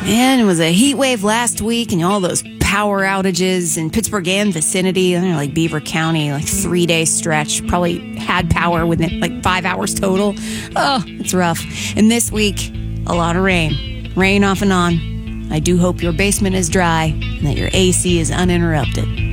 Man, it was a heat wave last week, and all those power outages in Pittsburgh and vicinity. I don't know, like Beaver County, like 3-day stretch. Probably had power within like 5 hours total. Oh, it's rough. And this week, a lot of rain. Rain off and on. I do hope your basement is dry and that your AC is uninterrupted.